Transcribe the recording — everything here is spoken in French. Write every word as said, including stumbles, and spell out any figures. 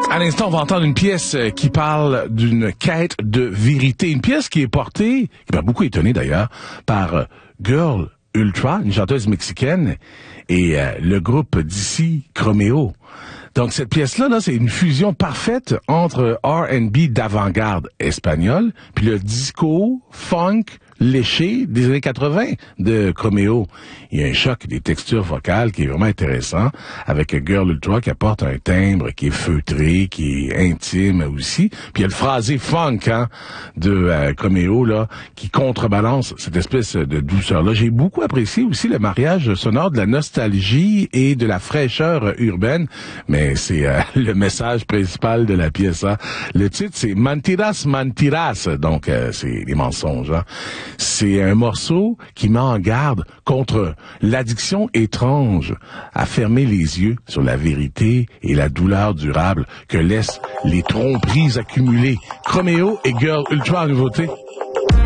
À l'instant, on va entendre une pièce qui parle d'une quête de vérité. Une pièce qui est portée, qui m'a beaucoup étonné d'ailleurs, par Girl Ultra, une chanteuse mexicaine, et euh, le groupe d'ici, Chromeo. Donc cette pièce-là, là, c'est une fusion parfaite entre R and B d'avant-garde espagnol, puis le disco, funk, léché des années quatre-vingts de Chromeo. Il y a un choc des textures vocales qui est vraiment intéressant, avec Girl Ultra qui apporte un timbre qui est feutré, qui est intime aussi. Puis il y a le phrasé funk hein, de euh, Chromeo là, qui contrebalance cette espèce de douceur-là. J'ai beaucoup apprécié aussi le mariage sonore de la nostalgie et de la fraîcheur urbaine, mais c'est euh, le message principal de la pièce. Hein. Le titre, c'est Mentiras, Mentiras, donc euh, c'est les mensonges. Hein. C'est un morceau qui met en garde contre l'addiction étrange à fermer les yeux sur la vérité et la douleur durable que laissent les tromperies accumulées. Chromeo et Girl Ultra en nouveauté.